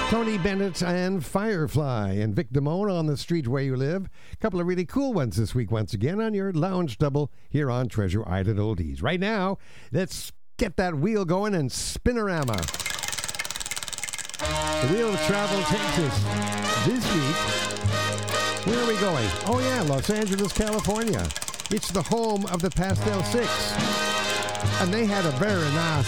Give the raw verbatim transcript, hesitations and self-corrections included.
Tony Bennett and Firefly and Vic Damone on the street where you live. A couple of really cool ones this week once again on your lounge double here on Treasure Island Oldies. Right now, let's get that wheel going and Spinorama. The wheel of travel takes us this week. Where are we going? Oh yeah, Los Angeles, California. It's the home of the Pastel Six. And they had a very nice